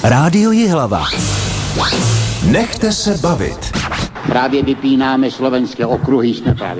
Rádio Jihlava. Nechte se bavit. Právě vypínáme slovenské okruhy, jsme právě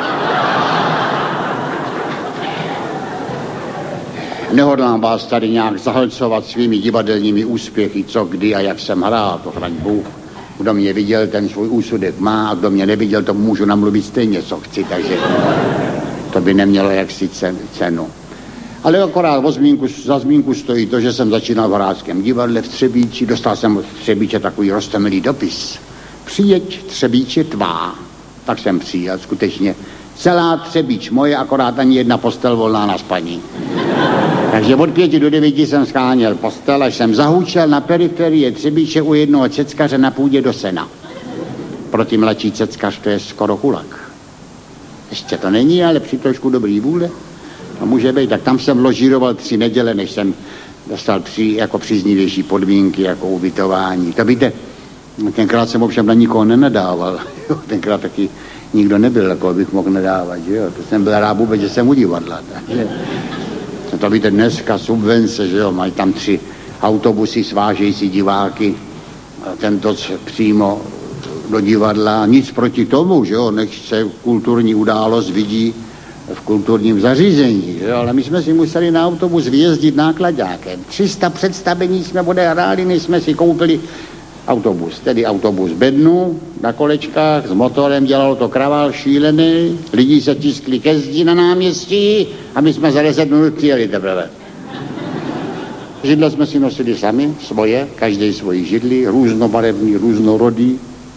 Nehodlám vás tady nějak zahlcovat svými divadelními úspěchy, co, kdy a jak jsem hrál, to chraň Bůh. Kdo mě viděl, ten svůj úsudek má, a kdo mě neviděl, to můžu namluvit stejně, co chci, takže to by nemělo jaksi cenu. Ale akorát za zmínku stojí to, že jsem začínal v Horáckém divadle v Třebíči, dostal jsem od Třebíče takový roztomilý dopis. Přijeď Třebíče tvá. Tak jsem přijel, skutečně. Celá Třebíč moje, akorát ani jedna postel volná na spaní. Takže od 5 do 9 jsem scháněl postel, až jsem zahučel na periferii Třebíče u jednoho ceckaře na půdě do sena. Pro ty mladší ceckař to je skoro kulak. Ještě to není, ale při trošku dobrý vůle. To může být, tak tam jsem ložíroval 3 neděle, než jsem dostal jako příznivější podmínky, jako ubytování. To víte, tenkrát jsem ovšem na nikoho nenadával. Tenkrát taky nikdo nebyl, jako bych mohl nadávat, že jo. To jsem byl rád vůbec, že jsem u divadla. Takže. To víte, dneska subvence, že jo, mají tam 3 autobusy svážející diváky, tento přímo do divadla. Nic proti tomu, že jo, nech se kulturní událost vidí v kulturním zařízení, že jo, ale my jsme si museli na autobus vyjezdit náklaďákem. 300 představení jsme odehráli, než jsme si koupili autobus, tedy autobus bednu na kolečkách s motorem, dělalo to kravál šílený, lidi se tiskli ke zdi na náměstí a my jsme za 10 minut přijeli teprve. Židle jsme si nosili sami, svoje, každý svoji židli, různobarevný, různorodý.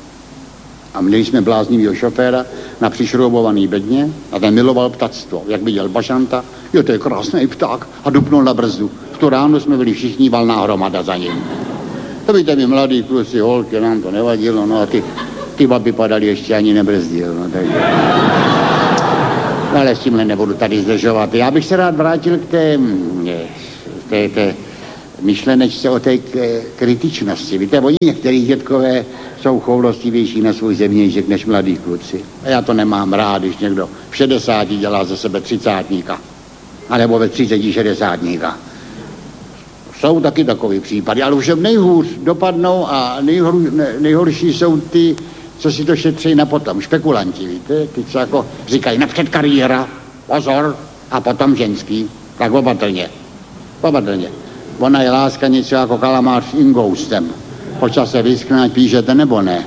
A měli jsme bláznivýho šoféra na přišroubovaný bedně a ten miloval ptactvo. Jak viděl bašanta, jo, to je krásný pták, a dupnul na brzdu. V tu ránu jsme byli všichni valná hromada za ním. To víte, my mladí kluci, holky, nám to nevadilo, no a ty babi padaly, ještě ani nebrzdil, no takže. Ale s tímhle nebudu tady zdržovat. Já bych se rád vrátil k té myšlenečce o té kritičnosti. Víte, oni některý dětkové jsou choulostivější na svůj zemějšek než mladí kluci. A já to nemám rád, když někdo v 60 dělá ze sebe 30-tníka. A nebo ve 30 60-tníka. Jsou taky takový případy, ale už nejhůř dopadnou a nejhorší jsou ty, co si to šetří na potom. Špekulanti, víte, ty, co jako říkají napřed kariéra, pozor, a potom ženský. Tak opatrně. Ona je láska něco jako kalamář s ingoustem. Po čase vyskne, ať píšete nebo ne.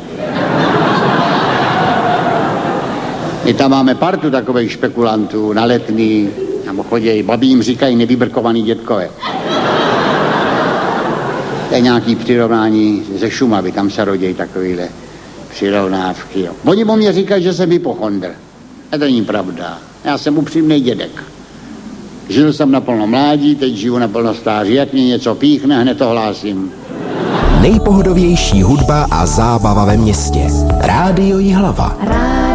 My tam máme partu takových špekulantů na Letný, tam chodějí, babí jim říkají nevybrkovaný dětkové. To je nějaký přirovnání ze Šumavy, tam se rodějí takovýhle přirovnávky. Jo. Oni o mě říkají, že jsem hypochondr. A to není pravda. Já jsem upřímnej dědek. Žil jsem naplno mládí, teď žiju naplno stáří. Jak mě něco píchne, hned to hlásím. Nejpohodovější hudba a zábava ve městě. Rádio Jihlava.